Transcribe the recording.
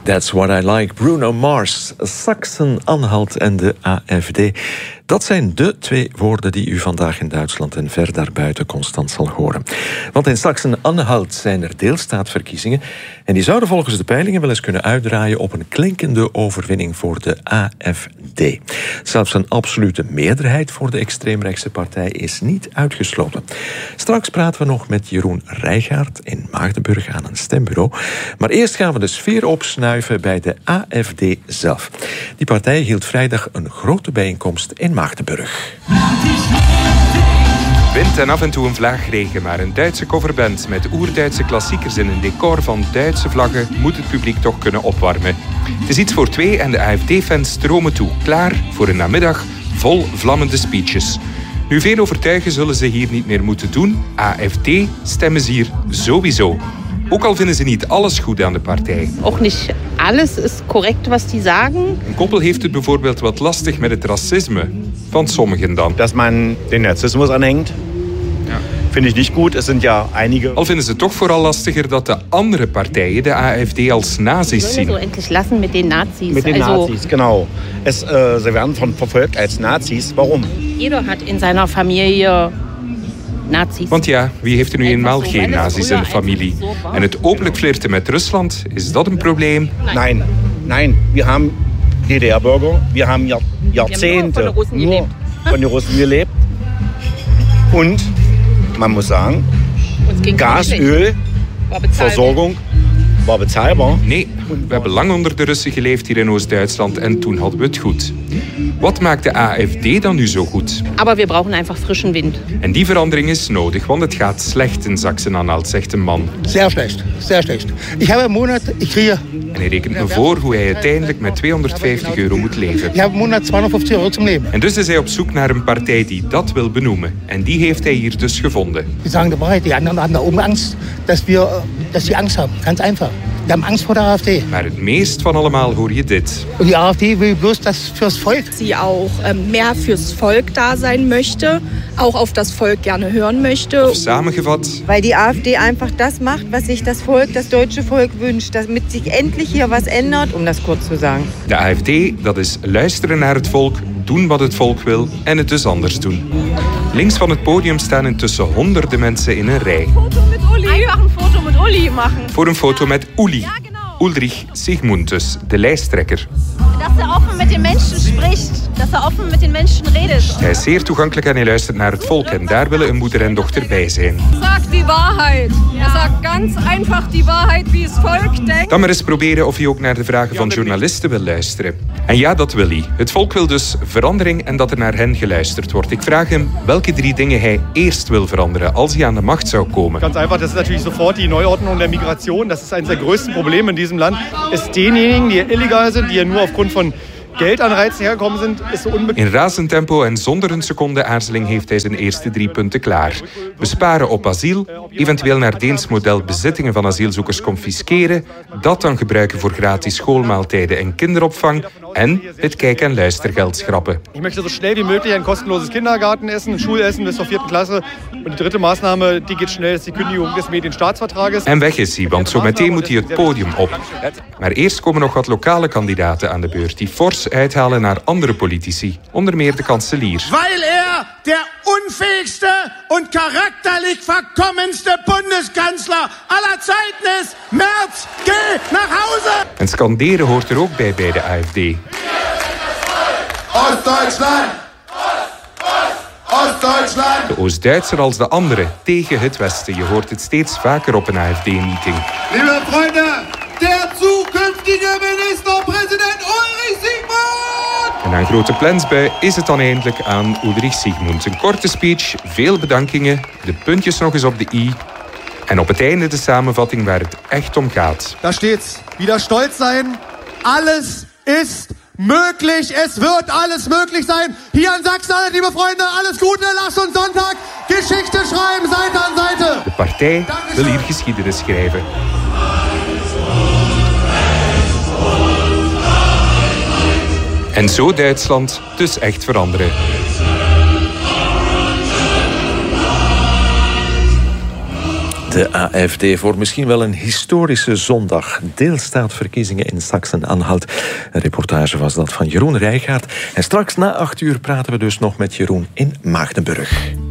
That's what I like. Bruno Mars, Sachsen-Anhalt en de AfD. Dat zijn de twee woorden die u vandaag in Duitsland en ver daarbuiten constant zal horen. Want in Sachsen-Anhalt zijn er deelstaatverkiezingen en die zouden volgens de peilingen wel eens kunnen uitdraaien op een klinkende overwinning voor de AfD. Zelfs een absolute meerderheid voor de extreemrechtse partij is niet uitgesloten. Straks praten we nog met Jeroen Rijgaard in Maagdenburg aan een stembureau. Maar eerst gaan we de sfeer opsnuiven bij de AfD zelf. Die partij hield vrijdag een grote bijeenkomst in Maagdenburg. Wind en af en toe een vlaag regen, maar een Duitse coverband met oer-Duitse klassiekers in een decor van Duitse vlaggen moet het publiek toch kunnen opwarmen. Het is iets voor twee en de AfD-fans stromen toe, klaar voor een namiddag vol vlammende speeches. Nu veel overtuigen zullen ze hier niet meer moeten doen. AfD stemmen ze hier sowieso. Ook al vinden ze niet alles goed aan de partij. Ook niet alles is correct wat die zeggen. Een koppel heeft het bijvoorbeeld wat lastig met het racisme. Van sommigen dan. Dat men den Narzissmus aanhangt, vind ik niet goed. Er zijn ja einige. Al vinden ze toch vooral lastiger dat de andere partijen de AfD als nazi's zien. Zo endlich lassen met de nazi's. Met de nazi's, genau. Ze werden vervolgd als nazi's. Waarom? Jeder had in zijn familie nazi's. Want ja, wie heeft er nu eenmaal geen nazi's in de familie? En het openlijk flirten met Rusland, is dat een probleem? Nein. We hebben DDR-Bürger. We hebben Jahrzehnte nur von den Russen gelebt. Und man muss sagen, Gas, Öl, Versorgung war bezahlbaar. Nee, we hebben lang onder de Russen geleefd hier in Oost-Duitsland en toen hadden we het goed. Wat maakt de AfD dan nu zo goed? Maar we brauchen einfach frischen Wind. En die verandering is nodig, want het gaat slecht in Sachsen-Anhalt, zegt een man. Zeer slecht, zeer slecht. Ik heb een maand, ik kreeg... En hij rekent me voor hoe hij uiteindelijk met €250 moet leven. Ik heb een maand €250 zum leven. En dus is hij op zoek naar een partij die dat wil benoemen. En die heeft hij hier dus gevonden. Die zeggen de waarheid, die anderen hadden ook angst, dat die angst hebben. Ganz einfach. Die hebben angst voor de AfD. Maar het meest van allemaal hoor je dit. Die AfD wil bloß das fürs Volk. Sie auch mehr fürs Volk da sein möchte, auch auf das Volk gerne hören möchte. Of samengevat. Weil die AfD einfach das macht, was sich das Volk, das deutsche Volk wünscht. Damit sich endlich hier was ändert, um das kurz zu sagen. De AfD, dat is luisteren naar het volk, doen wat het volk wil en het dus anders doen. Links van het podium staan intussen honderden mensen in een rij. Einfach een foto met Uli machen. Voor een foto met Uli. Ulrich Sigmuntus, de lijsttrekker. Dat hij offen met de mensen spreekt. Dat hij offen met de mensen redet. Hij is zeer toegankelijk en hij luistert naar het volk. En daar willen een moeder en dochter bij zijn. Sagt die waarheid. Hij zegt ganz einfach die waarheid wie het volk denkt. Dan maar eens proberen of hij ook naar de vragen van journalisten wil luisteren. En ja, dat wil hij. Het volk wil dus verandering en dat er naar hen geluisterd wordt. Ik vraag hem welke 3 dingen hij eerst wil veranderen als hij aan de macht zou komen. Ganz einfach, das ist natürlich sofort die Neuordnung der Migration. Das ist eines der größten Probleme in diesem Land. Ist denjenigen, die illegal sind, die hier nur aufgrund von Geldanreizen hergekommen sind, is zo onbekend. In razend tempo en zonder een seconde aarzeling heeft hij zijn eerste 3 punten klaar. Besparen op asiel, eventueel naar Deens model bezittingen van asielzoekers confisceren, dat dan gebruiken voor gratis schoolmaaltijden en kinderopvang en het kijk- en luistergeld schrappen. Ich möchte so schnell wie möglich ein kostenloses Kindergartenessen, ein Schulessen bis zur 4. Klasse. Und die 3. Maßnahme, die geht schnell, ist die Kündigung des Medienstaatsvertrages. En weg is hij, want zo meteen moet hij het podium op. Maar eerst komen nog wat lokale kandidaten aan de beurt die fors uithalen naar andere politici, onder meer de kanselier. Weil der unfähigste und charakterlich verkommenste Bundeskanzler aller Zeiten ist. Merz, geh nach Hause! En skanderen hoort er ook bij de AfD. Ostdeutschland! Ostdeutschland! De Oost-Duitser als de andere, tegen het Westen. Je hoort het steeds vaker op een AfD-meeting. Liebe Freunde, der zukünftige Ministerpräsident Ulrich Sigmund! En na een grote plensbui is het dan eindelijk aan Ulrich Sigmund. Een korte speech, veel bedankingen, de puntjes nog eens op de i. En op het einde de samenvatting waar het echt om gaat. Da steht's. Wieder stolz sein. Alles ist möglich. Es wird alles möglich sein. Hier in Sachsen, liebe Freunde, alles Gute. Lasst uns Sonntag Geschichte schreiben, Seite an Seite. De partij wil hier geschiedenis schrijven. En zo Duitsland dus echt veranderen. De AfD voor misschien wel een historische zondag. Deelstaatverkiezingen in Sachsen-Anhalt. Een reportage was dat van Jeroen Rijgaard. En straks na 8 uur praten we dus nog met Jeroen in Maagdenburg.